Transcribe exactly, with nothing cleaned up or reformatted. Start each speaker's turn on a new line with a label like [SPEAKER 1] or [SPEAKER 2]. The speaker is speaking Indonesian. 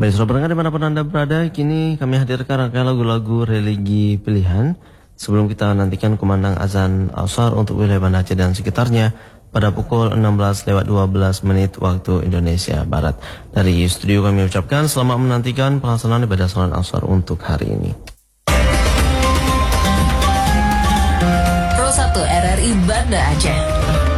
[SPEAKER 1] Baik, saudara pendengar dimanapun Anda berada, kini kami hadirkan rangkaian lagu-lagu religi pilihan sebelum kita nantikan kumandang azan Ashar untuk wilayah Banda Aceh dan sekitarnya pada pukul enam belas lewat dua belas menit waktu Indonesia Barat. Dari studio kami ucapkan selamat menantikan pelaksanaan ibadah salat Ashar untuk hari ini.
[SPEAKER 2] Pro satu R R I Banda Aceh.